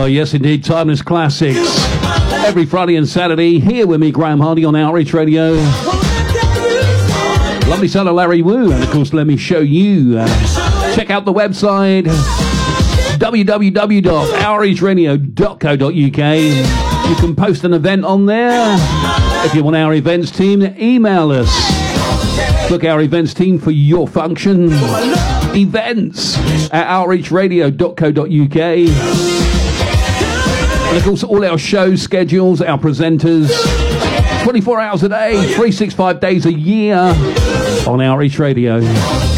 Oh, yes, indeed. Timeless classics. Every Friday and Saturday, here with me, Graham Hardy, on Outreach Radio. Lovely son of Larry Wu. And, of course, let me show you. Check out the website, www.outreachradio.co.uk. You can post an event on there. If you want our events team, email us. Book our events team for your function. Events at outreachradio.co.uk. And of course, all our show schedules, our presenters, 24 hours a day, 365 days a year on Outreach Radio.